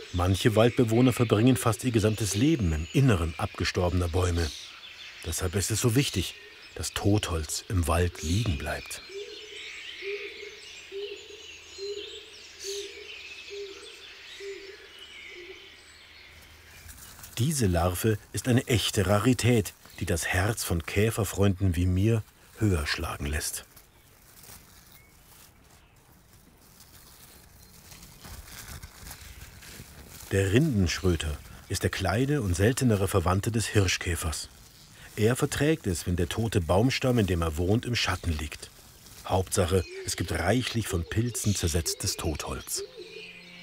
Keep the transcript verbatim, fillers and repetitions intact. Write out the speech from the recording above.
Manche Waldbewohner verbringen fast ihr gesamtes Leben im Inneren abgestorbener Bäume. Deshalb ist es so wichtig, dass Totholz im Wald liegen bleibt. Diese Larve ist eine echte Rarität, die das Herz von Käferfreunden wie mir höher schlagen lässt. Der Rindenschröter ist der kleine und seltenere Verwandte des Hirschkäfers. Er verträgt es, wenn der tote Baumstamm, in dem er wohnt, im Schatten liegt. Hauptsache, es gibt reichlich von Pilzen zersetztes Totholz.